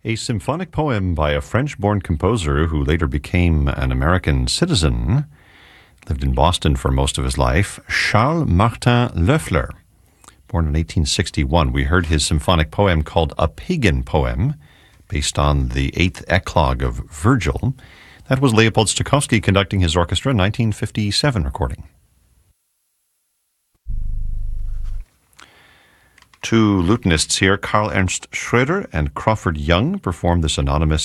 A symphonic poem by a French-born composer who later became an American citizen, lived in Boston for most of his life, Charles Martin Loeffler. Born in 1861, we heard his symphonic poem called A Pagan Poem, based on the 8th Eclogue of Virgil. That was Leopold Stokowski conducting his orchestra, 1957 recording. Two lutenists here, Karl Ernst Schröder and Crawford Young, performed this anonymous